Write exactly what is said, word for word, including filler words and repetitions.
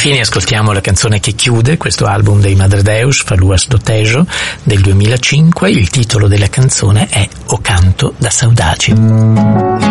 infine ascoltiamo la canzone che chiude questo album dei Madre Deus, Faluas do Tejo, del duemilacinque. Il titolo della canzone è O Canto da Saudade.